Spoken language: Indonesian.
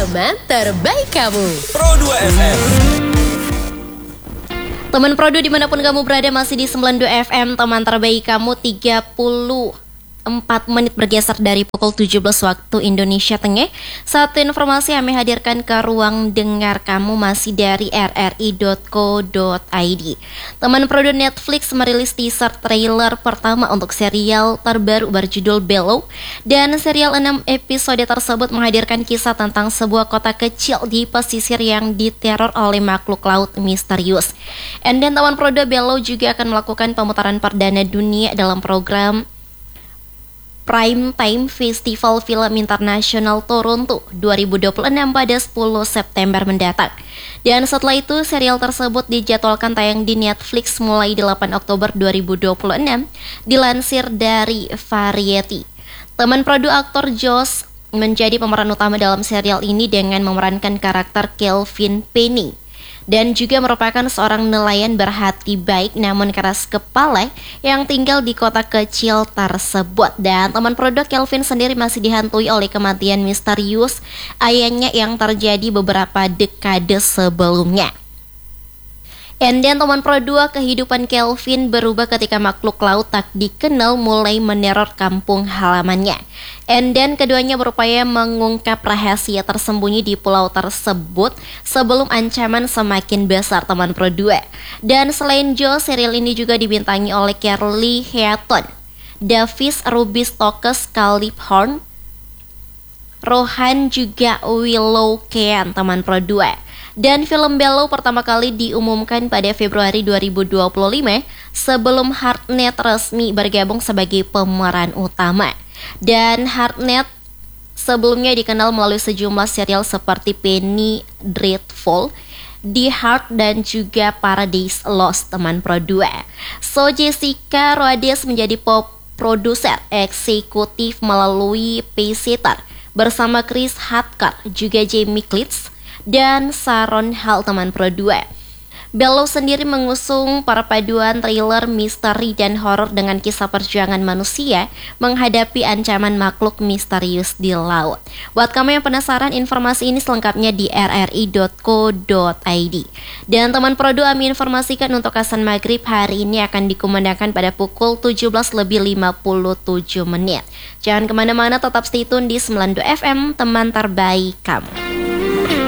Teman terbaik kamu Pro 2 FM. Teman Pro 2 dimanapun kamu berada, masih di 92 FM, teman terbaik kamu. 34 menit bergeser dari pukul 17 waktu Indonesia Tengah. Satu informasi kami hadirkan ke ruang dengar kamu masih dari rri.co.id. Teman produk Netflix merilis teaser trailer pertama untuk serial terbaru berjudul Below. Dan serial 6 episode tersebut menghadirkan kisah tentang sebuah kota kecil di pesisir yang diteror oleh makhluk laut misterius. And then teman produk Below juga akan melakukan pemutaran perdana dunia dalam program Prime Time Festival Film Internasional Toronto 2026 pada 10 September mendatang. Dan setelah itu, serial tersebut dijadwalkan tayang di Netflix mulai 8 Oktober 2026, dilansir dari Variety. Teman produk aktor Josh menjadi pemeran utama dalam serial ini dengan memerankan karakter Kelvin Penny, dan juga merupakan seorang nelayan berhati baik namun keras kepala yang tinggal di kota kecil tersebut. Dan teman produk Kelvin sendiri masih dihantui oleh kematian misterius ayahnya yang terjadi beberapa dekade sebelumnya. And then teman Pro 2, kehidupan Kelvin berubah ketika makhluk laut tak dikenal mulai meneror kampung halamannya. And then keduanya berupaya mengungkap rahasia tersembunyi di pulau tersebut sebelum ancaman semakin besar, teman Pro 2. Dan selain Joe, serial ini juga dibintangi oleh Carly Heaton, Davis, Ruby Stokes, Caleb Horn, Rohan, juga Willow Kean, teman Pro 2. Dan film Below pertama kali diumumkan pada Februari 2025 sebelum Hartnett resmi bergabung sebagai pemeran utama. Dan Hartnett sebelumnya dikenal melalui sejumlah serial seperti Penny Dreadful, The Heart, dan juga Paradise Lost, teman Pro 2. So Jessica Rhodes menjadi produser eksekutif melalui Paysetter bersama Chris Hadkar, juga Jamie Klitsch dan Sharon Hall, teman Pro 2. Below sendiri mengusung perpaduan thriller, misteri, dan horor dengan kisah perjuangan manusia menghadapi ancaman makhluk misterius di laut. Buat kamu yang penasaran, informasi ini selengkapnya di rri.co.id. Dan teman Pro 2, kami informasikan untuk azan maghrib hari ini akan dikumandangkan pada pukul 17:57. Jangan kemana-mana, tetap stay tune di 92 FM, teman terbaik kamu.